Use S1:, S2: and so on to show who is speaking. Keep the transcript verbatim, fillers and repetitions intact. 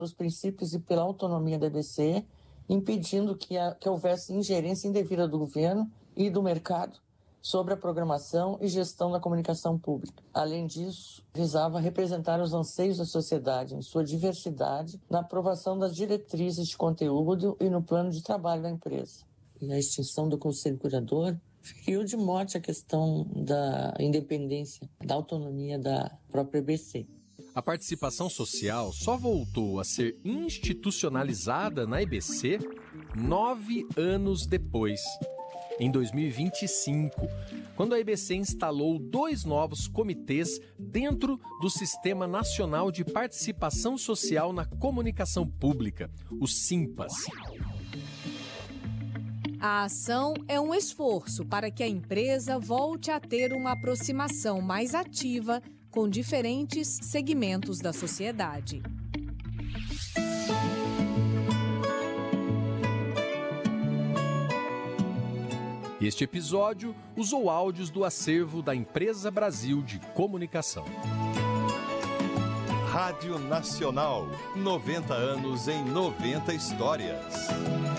S1: pelos princípios e pela autonomia da E B C, impedindo que, a, que houvesse ingerência indevida do governo e do mercado sobre a programação e gestão da comunicação pública. Além disso, visava representar os anseios da sociedade em sua diversidade na aprovação das diretrizes de conteúdo e no plano de trabalho da empresa. E a extinção do Conselho Curador feriu de morte a questão da independência, da autonomia da própria E B C.
S2: A participação social só voltou a ser institucionalizada na E B C nove anos depois, em dois mil e vinte e cinco, quando a E B C instalou dois novos comitês dentro do Sistema Nacional de Participação Social na Comunicação Pública, o SIMPAS.
S3: A ação é um esforço para que a empresa volte a ter uma aproximação mais ativa com diferentes segmentos da sociedade.
S2: Este episódio usou áudios do acervo da Empresa Brasil de Comunicação.
S4: Rádio Nacional, noventa anos em noventa histórias.